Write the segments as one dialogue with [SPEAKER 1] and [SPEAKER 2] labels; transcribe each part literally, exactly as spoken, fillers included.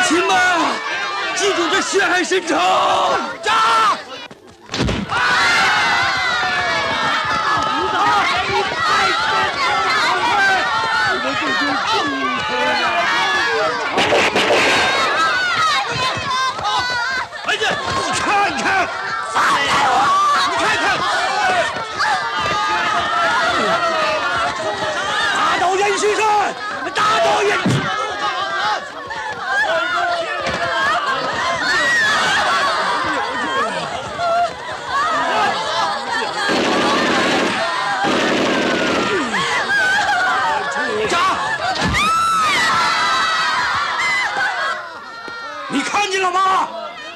[SPEAKER 1] 亲们，记住这血海深仇！
[SPEAKER 2] 杀！
[SPEAKER 1] 儿子，你看看，放开我！你看看，打倒严先生，打倒严！
[SPEAKER 2] 杀！
[SPEAKER 1] 你看见了吗？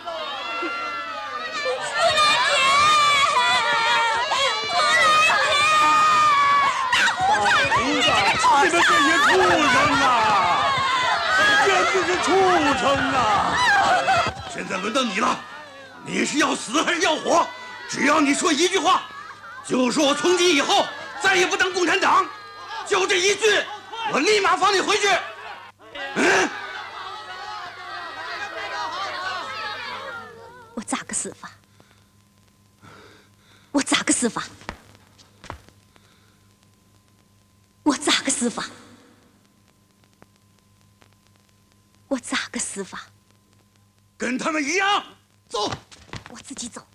[SPEAKER 1] 你们这些畜生啊！简直是畜生啊！现在轮到你了，你是要死还是要活？只要你说一句话，就说我从今以后再也不当共产党，就这一句，我立马放你回去。嗯，
[SPEAKER 3] 我咋个死法？我咋个死法？ 我咋个死法？我咋个死法？
[SPEAKER 1] 跟他们一样，走。
[SPEAKER 3] 我自己走。